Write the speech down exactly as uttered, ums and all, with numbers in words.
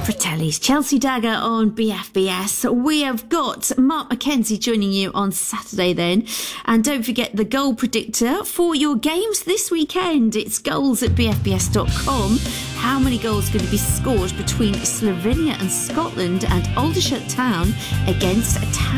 Fratelli's Chelsea Dagger on B F B S. We have got Mark McKenzie joining you on Saturday then. And don't forget the goal predictor for your games this weekend. It's goals at b f b s dot com. How many goals are going to be scored between Slovenia and Scotland and Aldershot Town against Town?